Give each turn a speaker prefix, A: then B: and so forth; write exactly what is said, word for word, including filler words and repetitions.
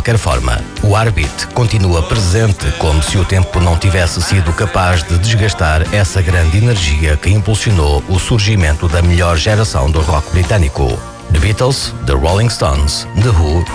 A: qualquer forma, o Heartbeat continua presente como se o tempo não tivesse sido capaz de desgastar essa grande energia que impulsionou o surgimento da melhor geração do rock britânico. The Beatles, The Rolling Stones, The Who